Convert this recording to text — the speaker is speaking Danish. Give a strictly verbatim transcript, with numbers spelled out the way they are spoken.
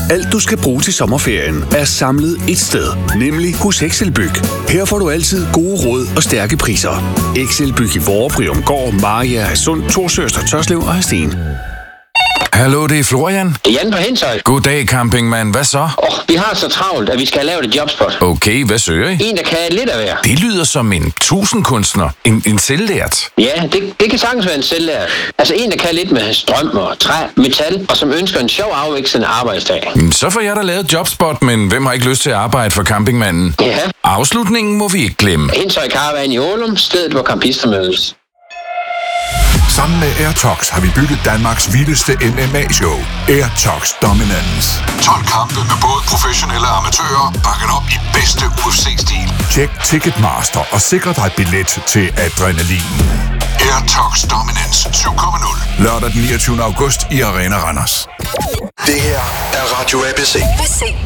Alt du skal bruge til sommerferien er samlet et sted, nemlig hos Excelbyg. Her får du altid gode råd og stærke priser. Excelbyg i Vorupry, Gård, Maria, Hadsund, Torsøster, Tørslev og Hadsten. Hallo, det er Florian. Jan på Henshøj. Goddag, campingmand. Hvad så? Åh, oh, vi har så travlt, at vi skal have lavet et jobspot. Okay, hvad søger I? En, der kan lidt af hver. Det lyder som en tusindkunstner. En, en selvlært. Ja, det, det kan sagtens være en selvlært. Altså en, der kan lidt med strøm og træ, metal, og som ønsker en sjov afvekslende arbejdsdag. Så får jeg da lavet jobspot, men hvem har ikke lyst til at arbejde for campingmanden? Ja. Afslutningen må vi ikke glemme. Henshøj Caravan i Ålum, stedet hvor campister mødes. Sammen med Airtox har vi bygget Danmarks vildeste M M A-show. Airtox Dominance. tolv kampe med både professionelle og amatører, bakket op i bedste U F C-stil. Tjek Ticketmaster og sikre dig billet til adrenalin. Airtox Dominance syv komma nul. Lørdag den niogtyvende august i Arena Randers. Det her er Radio A B C.